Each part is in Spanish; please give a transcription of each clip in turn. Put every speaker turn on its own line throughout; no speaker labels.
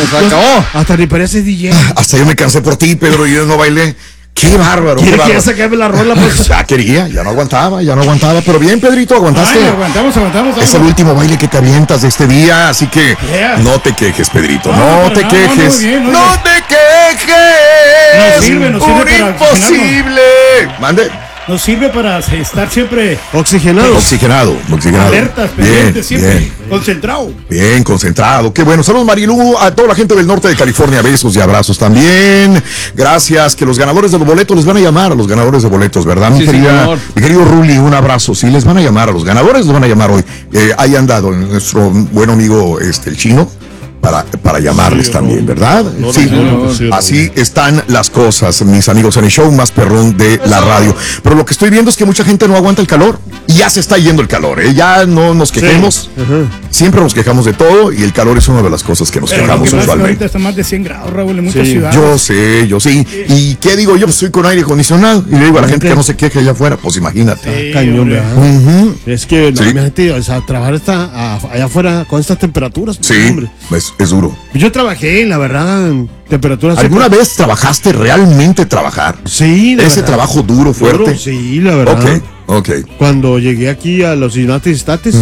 nos acabó.
Hasta ni parece DJ.
Hasta yo me cansé por ti, Pedro, y yo no bailé. Qué bárbaro.
Quería sacarme la rola, pues.
Ya quería, ya no aguantaba. Pero bien, Pedrito, aguantaste.
Ay, aguantamos.
Es el último baile que te avientas de este día, así que no te quejes, Pedrito. No te quejes. No te quejes.
Nos sirve
Un imposible. Mande.
Nos sirve para estar siempre
Oxigenado.
alertas, pendientes, siempre concentrado.
Bien, concentrado. Qué bueno. Saludos, Marilú, a toda la gente del norte de California. Besos y abrazos también. Gracias. Que los ganadores de los boletos les van a llamar a los ganadores de boletos, ¿verdad?
Sí,
mi querido Ruli, un abrazo. Sí, les van a llamar a los ganadores, les van a llamar hoy. Ahí han dado nuestro buen amigo el chino. Para llamarles también, ¿verdad? Sí, así están las cosas, mis amigos, en el show más perrón de la radio. Pero lo que estoy viendo es que mucha gente no aguanta el calor y ya se está yendo el calor, ¿eh? Ya no nos quejemos. Sí. Siempre nos quejamos de todo y el calor es una de las cosas que nos quejamos usualmente.
Ahorita está más de 100 grados, Raúl, en muchas ciudades.
Yo sé. ¿Y qué digo yo? Pues estoy con aire acondicionado y le digo a la gente que no se queje allá afuera, pues imagínate.
Cañón,
es que imagínate, o sea, trabajar allá afuera con estas temperaturas.
Sí, hombre. Es duro.
Yo trabajé, la verdad, en temperaturas.
¿Alguna vez trabajaste realmente trabajar?
Sí,
ese verdad. Trabajo duro, fuerte.
Duro, sí, la verdad.
Okay.
Cuando llegué aquí a los United States,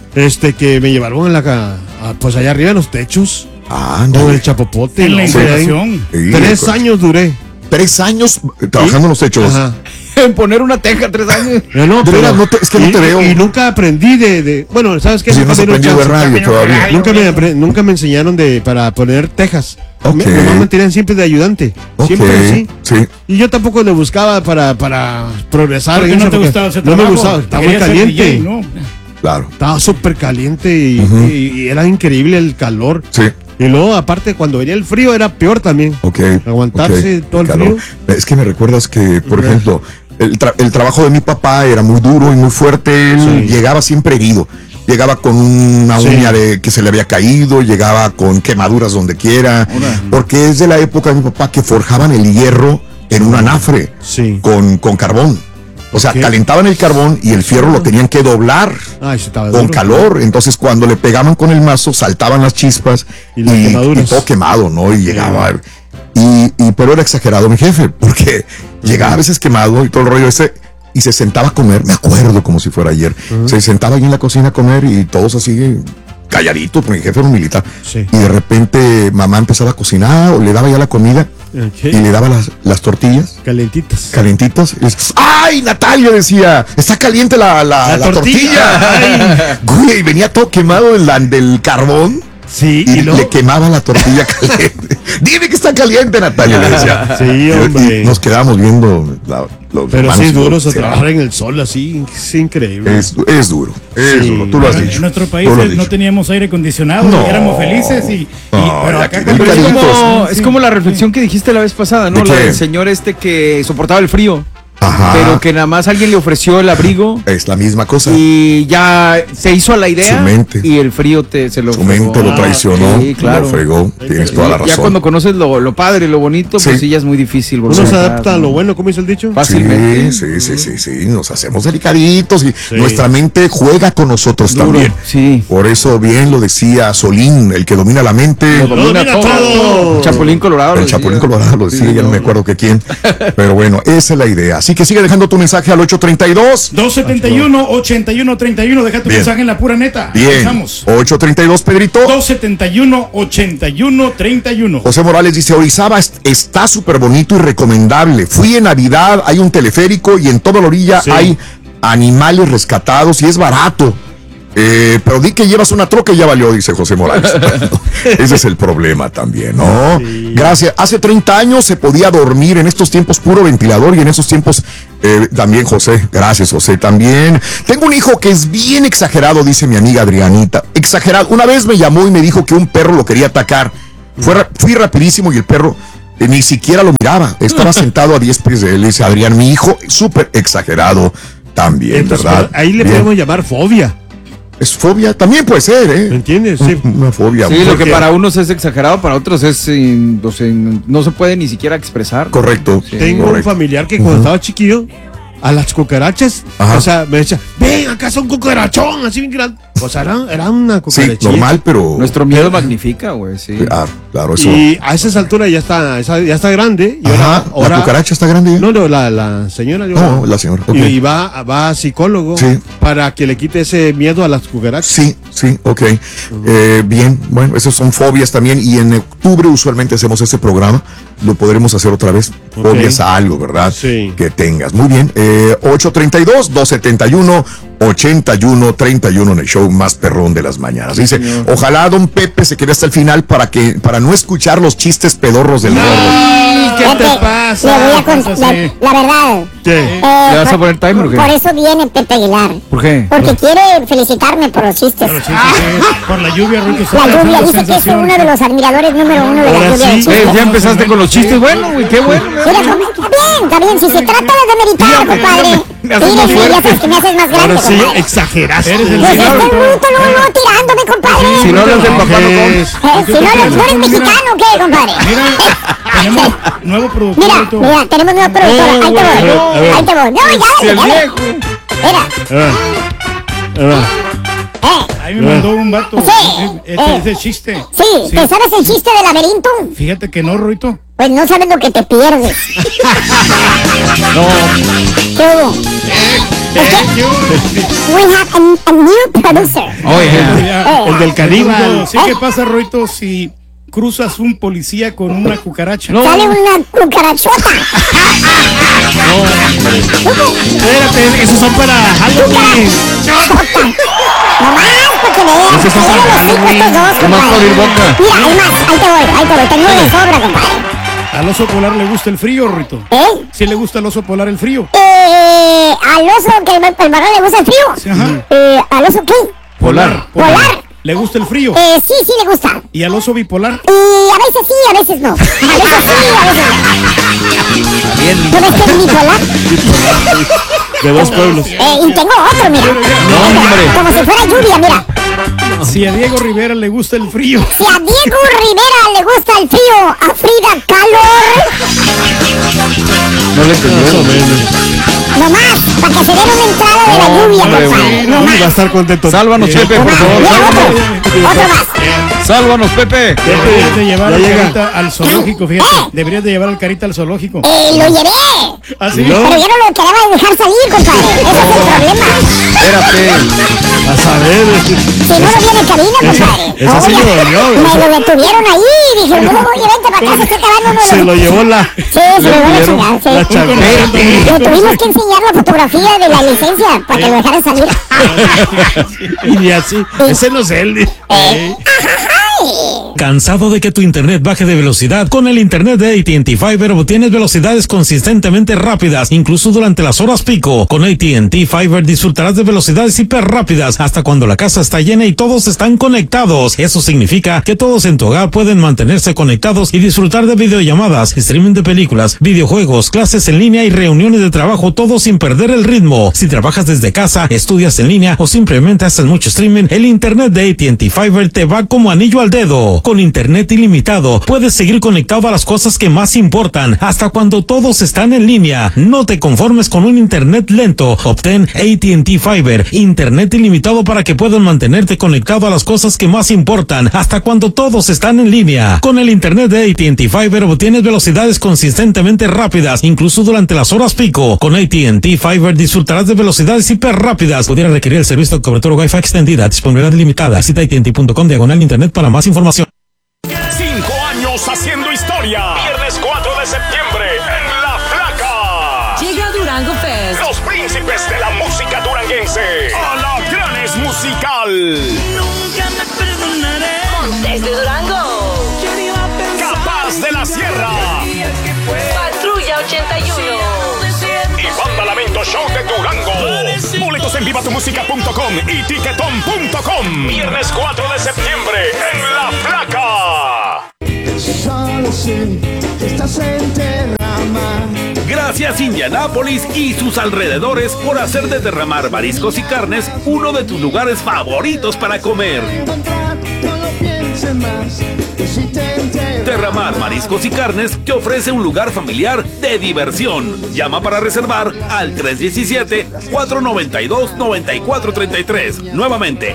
que me llevaron pues allá arriba en los techos. Con el chapopote.
En la instalación.
3 años duré.
3 años trabajando en los techos. Ajá.
En poner una teja 3 años.
No,
pero es que no te veo.
Y nunca aprendí bueno, ¿sabes qué?
Pues no has aprendido de radio todavía.
Nunca me enseñaron para poner tejas.
Okay.
Mi mamá me tenían siempre de ayudante. Siempre así.
Sí.
Y yo tampoco le buscaba para progresar.
¿Por qué no te gustaba ese
trabajo? No me gustaba, estaba muy caliente.
DJ, ¿no?
Claro.
Estaba súper caliente y era increíble el calor.
Sí.
Y luego, aparte, cuando venía el frío era peor también. Aguantarse todo el frío.
Es que me recuerdas que, por ejemplo, el trabajo de mi papá era muy duro y muy fuerte. Él llegaba siempre herido. Llegaba con una uña que se le había caído, llegaba con quemaduras donde quiera. Porque es de la época de mi papá que forjaban el hierro en un anafre con carbón. O sea, calentaban el carbón y el fierro lo tenían que doblar con calor. Entonces, cuando le pegaban con el mazo, saltaban las chispas y todo quemado, ¿no? Y llegaba. Pero era exagerado mi jefe, porque llegaba a veces quemado y todo el rollo ese. Y se sentaba a comer, me acuerdo como si fuera ayer. Se sentaba ahí en la cocina a comer y todos así calladitos, porque mi jefe era un militar. Y de repente mamá empezaba a cocinar o le daba ya la comida. Y le daba las tortillas calentitas y dice, ¡ay, Natalia! Decía, está caliente la tortilla. Güey, venía todo quemado del carbón.
Sí,
y le quemaba la tortilla caliente. Dime que está caliente, Natalia, le decía.
Sí, hombre.
Y nos quedábamos viendo
pero sí es duro trabajar en el sol así, es increíble.
Es duro, tú lo has dicho.
En nuestro país no teníamos aire acondicionado, éramos felices pero acá
es como la reflexión que dijiste la vez pasada, ¿no? La del señor que soportaba el frío. Ajá. Pero que nada más alguien le ofreció el abrigo.
Es la misma cosa.
Y ya se hizo a la idea.
Su mente.
Y el frío se lo
fregó. Su mente lo traicionó.
Sí, claro.
Lo fregó. Tienes toda la razón.
Ya cuando conoces lo padre, lo bonito, pues sí, ya es muy difícil.
Uno se adapta a lo bueno, ¿cómo dice el dicho?
Fácilmente.
Sí. Nos hacemos delicaditos y nuestra mente juega con nosotros también.
Sí.
Por eso bien lo decía Solín, el que domina la mente.
Lo domina todo.
Chapulín Colorado.
El Chapulín Colorado lo decía, ya no me acuerdo que quién. Pero bueno, esa es la idea. Así que sigue dejando tu mensaje al
832-271-8131. Deja tu mensaje en la pura neta.
Bien. Empezamos. 832, Pedrito.
271-8131.
José Morales dice, Orizaba está súper bonito y recomendable. Fui en Navidad, hay un teleférico y en toda la orilla hay animales rescatados y es barato. Pero di que llevas una troca y ya valió, dice José Morales. Ese es el problema también, ¿no? Sí. Gracias. Hace 30 años se podía dormir, en estos tiempos puro ventilador y en esos tiempos también, José. Gracias, José, también. Tengo un hijo que es bien exagerado, dice mi amiga Adrianita. Exagerado. Una vez me llamó y me dijo que un perro lo quería atacar. Fui rapidísimo y el perro ni siquiera lo miraba. Estaba sentado a 10 pies de él. Dice Adrián, mi hijo, súper exagerado también. Entonces, ¿verdad?
Ahí le podemos llamar fobia.
Es fobia, también puede ser, ¿eh?
¿Me entiendes? Sí.
Una fobia.
Sí, lo que para unos es exagerado, para otros es no se puede ni siquiera expresar.
Correcto.
Sí.
Tengo un familiar que cuando estaba chiquillo, a las cucarachas, o sea, me decía, ven, acá son cucarachón, así bien grande. Pues era una cucarachita.
Sí, normal, pero...
Nuestro miedo magnifica, güey, sí.
Claro, eso.
Y a esa altura ya está grande. Y
Ajá,
ahora,
¿la cucaracha está grande ya?
No, la señora.
La señora. Okay.
Y va a psicólogo para que le quite ese miedo a las cucarachas.
Sí, ok. Bien, bueno, esas son fobias también. Y en octubre usualmente hacemos ese programa. Lo podremos hacer otra vez. Fobias a algo, ¿verdad?
Sí.
Que tengas. Muy bien. 832-271-8131 en el show más perrón de las mañanas. Dice, ojalá don Pepe se quede hasta el final para no escuchar los chistes pedorros del gordo.
¿Qué te pasa?
Le voy a contar la verdad.
¿Qué?
¿Le vas a poner timer o qué?
Por eso viene Pepe Aguilar.
¿Por qué?
Porque quiere felicitarme por los chistes.
Por la lluvia, Ruito.
La lluvia, dice que es uno de los admiradores número 1 de la lluvia de chistes.
Ya empezaste con los chistes, bueno, güey, qué bueno.
Mira, está bien, si se trata de demeritar, compadre.
Me haces más
Mire, ya
fuerte.
sabes que me haces más grande,
Ahora sí,
compadre.
exageraste.
Eres el
Pues
señor.
este bruto no tirándome, compadre.
Si no hablas del papá, no comes.
Si no eres mexicano, ¿qué, compadre?
Mira, tenemos nuevo productor.
Mira,
Ruito.
tenemos nueva productora. Ahí te voy. No, ya,
Si el
dale.
viejo.
Mira.
Ahí me mandó un vato
Sí.
ese chiste.
Sí, ¿te sabes el chiste del laberinto?
Fíjate que no, Ruito.
Pues no sabes lo que te pierdes. ¿Qué hubo? We have a new producer.
Oye,
El del caníbal.
Sí, ¿qué pasa, Ruito, si cruzas un policía con una cucaracha?
Sale una cucarachota.
Espérate, esos son para Halloween.
Nomás porque me vean.
Esos son
Tienen
para
los hijos
Halloween.
estos dos,
Nomás para
compadre.
abrir boca.
Mira, hay más. Ahí te voy. Tengo de sobra, compadre.
¿Al oso polar le gusta el frío, Ruito?
¿Eh?
¿Sí le gusta al oso polar el frío?
Al oso que el marrón le gusta el frío.
Sí, ajá.
¿Al oso qué?
Polar.
Polar.
¿Le gusta el frío?
Sí le gusta.
¿Y al oso bipolar?
Y a veces sí, a veces no. A veces sí, a veces no. ¿No ves que es bipolar?
De dos pueblos.
Y tengo otro, mira.
hombre.
Como si fuera lluvia, mira.
Si a Diego Rivera le gusta el frío.
Si a Diego Rivera le gusta el frío, a Frida calor.
No le entendió.
Nomás, para que se den una entrada de la lluvia, compadre.
Va a
Nomás.
estar contento.
Sálvanos, Pepe, por
Nomás.
favor.
Mira,
Sálvanos.
otro más.
Sálvanos, Pepe.
Deberías de llevar
Ya
al
llega.
Carita al zoológico, fíjate. Deberías de llevar al Carita al zoológico.
Lo llevé.
¿Ah, sí?
¿Y luego?
Pero yo no lo quería dejar salir, compadre. Ese es el problema.
Espérate.
A saber.
Si no lo viene en cabina, compadre.
esa sí
Oye,
lo dolió,
me lo detuvieron ahí y dije, no, oye, vente para acá, se está acabando uno de
Se
los...
lo llevó la
Sí, se lo llevó la chingada, sí.
la chancleta.
Le tuvimos que enseñar la fotografía de la licencia para que lo dejara salir.
Y así. Ese no es él.
¿Cansado de que tu internet baje de velocidad? Con el internet de AT&T Fiber obtienes velocidades consistentemente rápidas, incluso durante las horas pico. Con AT&T Fiber disfrutarás de velocidades hiper rápidas hasta cuando la casa está llena y todos están conectados. Eso significa que todos en tu hogar pueden mantenerse conectados y disfrutar de videollamadas, streaming de películas, videojuegos, clases en línea y reuniones de trabajo, todo sin perder el ritmo. Si trabajas desde casa, estudias en línea o simplemente haces mucho streaming, el internet de AT&T Fiber te va como anillo al dedo. Con internet ilimitado, puedes seguir conectado a las cosas que más importan, hasta cuando todos están en línea. No te conformes con un internet lento. Obtén AT&T Fiber, internet ilimitado para que puedas mantenerte conectado a las cosas que más importan, hasta cuando todos están en línea. Con el internet de AT&T Fiber obtienes velocidades consistentemente rápidas, incluso durante las horas pico. Con AT&T Fiber disfrutarás de velocidades hiper rápidas. Pudiera requerir el servicio de cobertura Wi-Fi extendida, disponibilidad limitada. Visita AT&T.com/internet para más información.
5 años haciendo historia. Viernes 4 de septiembre en La Flaca.
Llega Durango Fest.
Los príncipes de la música duranguense. Alacranes Musical.
Nunca me perdonaré. Montes de Durango.
Capaz de la Sierra.
Patrulla 81.
Y Banda Lamento Show de Durango. Boletos en vivatumusica.com y tiquetón.com. Viernes 4 de septiembre en La Flaca.
Solo sé que estás en Terramar.
Gracias Indianápolis y sus alrededores por hacer de Derramar Mariscos y Carnes uno de tus lugares favoritos para comer.
Encontrar, no lo pienses más, que si te enteras.
Terramar Mariscos y Carnes te ofrece un lugar familiar de diversión. Llama para reservar al 317-492-9433. Nuevamente,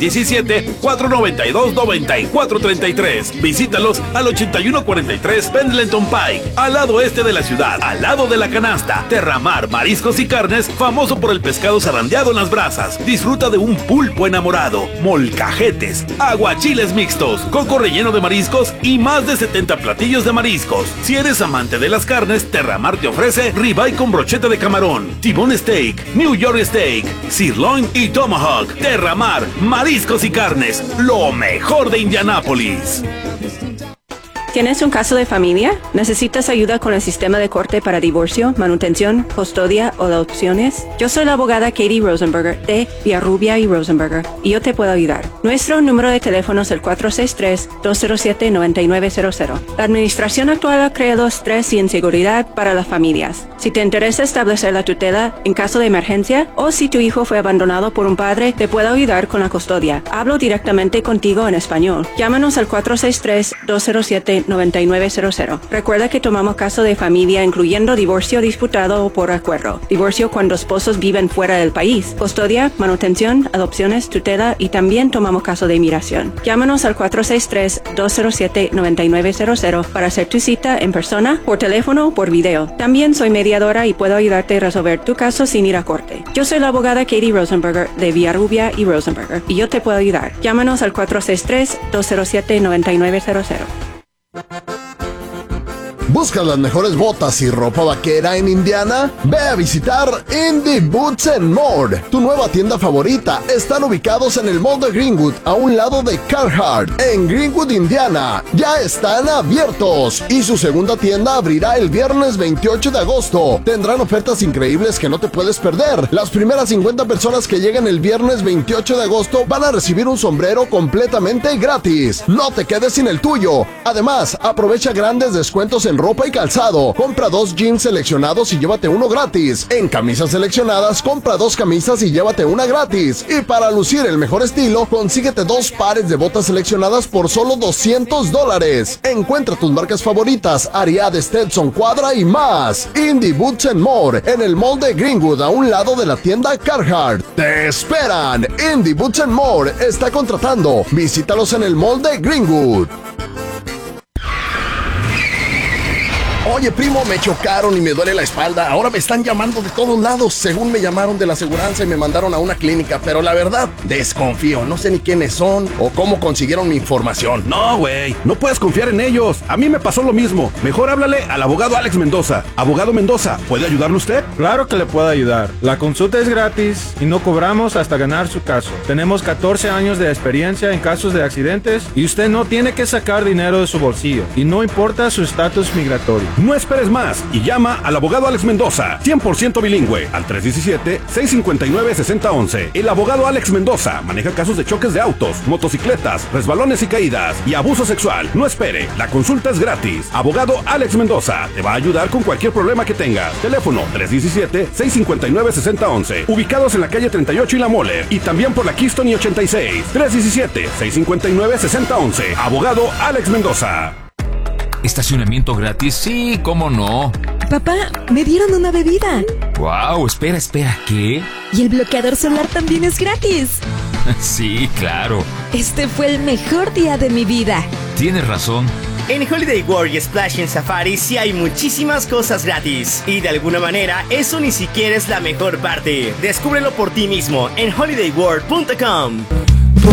317-492-9433. Visítalos al 8143 Pendleton Pike, al lado este de la ciudad, al lado de la canasta. Terramar Mariscos y Carnes, famoso por el pescado zarandeado en las brasas. Disfruta de un pulpo enamorado, molcajetes, aguachiles mixtos, coco relleno de mariscos y más de 70 platillos de mariscos. Si eres amante de las carnes, Terramar te ofrece ribeye con brocheta de camarón, T-bone steak, New York steak, sirloin y tomahawk. Terramar Mariscos y Carnes, lo mejor de Indianápolis.
¿Tienes un caso de familia? ¿Necesitas ayuda con el sistema de corte para divorcio, manutención, custodia o adopciones? Yo soy la abogada Katie Rosenberger de Villarrubia y Rosenberger y yo te puedo ayudar. Nuestro número de teléfono es el 463-207-9900. La administración actual ha creado estrés y inseguridad para las familias. Si te interesa establecer la tutela en caso de emergencia o si tu hijo fue abandonado por un padre, te puedo ayudar con la custodia. Hablo directamente contigo en español. Llámanos al 463-207-9900. Recuerda que tomamos caso de familia incluyendo divorcio disputado o por acuerdo, divorcio cuando esposos viven fuera del país, custodia, manutención, adopciones, tutela y también tomamos caso de inmigración. Llámanos al 463-207-9900 para hacer tu cita en persona, por teléfono o por video. También soy mediadora y puedo ayudarte a resolver tu caso sin ir a corte. Yo soy la abogada Katie Rosenberger de Villarrubia y Rosenberger y yo te puedo ayudar. Llámanos al 463-207-9900.
¿Buscas las mejores botas y ropa vaquera en Indiana? Ve a visitar Indie Boots and More. Tu nueva tienda favorita. Están ubicados en el Mall de Greenwood, a un lado de Carhartt, en Greenwood, Indiana. Ya están abiertos y su segunda tienda abrirá el viernes 28 de agosto. Tendrán ofertas increíbles que no te puedes perder. Las primeras 50 personas que lleguen el viernes 28 de agosto van a recibir un sombrero completamente gratis. No te quedes sin el tuyo. Además, aprovecha grandes descuentos en ropa y calzado. Compra 2 jeans seleccionados y llévate uno gratis. En camisas seleccionadas, compra 2 camisas y llévate una gratis. Y para lucir el mejor estilo, consíguete 2 pares de botas seleccionadas por solo $200. Encuentra tus marcas favoritas, Ariat, Stetson, Quadra y más. Indie Boots and More, en el Mall de Greenwood, a un lado de la tienda Carhartt. ¡Te esperan! Indie Boots and More está contratando. Visítalos en el Mall de Greenwood. Oye, primo, me chocaron y me duele la espalda. Ahora me están llamando de todos lados. Según me llamaron de la aseguranza y me mandaron a una clínica. Pero la verdad, desconfío. No sé ni quiénes son o cómo consiguieron mi información.
No, güey. No puedes confiar en ellos. A mí me pasó lo mismo. Mejor háblale al abogado Alex Mendoza. Abogado Mendoza, ¿puede ayudarle usted?
Claro que le puedo ayudar. La consulta es gratis y no cobramos hasta ganar su caso. Tenemos 14 años de experiencia en casos de accidentes y usted no tiene que sacar dinero de su bolsillo. Y no importa su estatus migratorio.
No esperes más y llama al abogado Alex Mendoza, 100% bilingüe, al 317-659-6011. El abogado Alex Mendoza maneja casos de choques de autos, motocicletas, resbalones y caídas y abuso sexual. No espere, la consulta es gratis. Abogado Alex Mendoza te va a ayudar con cualquier problema que tengas. Teléfono 317-659-6011. Ubicados en la calle 38 y La Moller y también por la Keystone y 86. 317-659-6011. Abogado Alex Mendoza.
¿Estacionamiento gratis? Sí, ¿cómo no?
Papá, me dieron una bebida.
Wow, espera, ¿qué?
Y el bloqueador solar también es gratis.
Sí, claro.
Este fue el mejor día de mi vida.
Tienes razón.
En Holiday World y Splash en Safari sí hay muchísimas cosas gratis. Y de alguna manera, eso ni siquiera es la mejor parte. Descúbrelo por ti mismo en holidayworld.com.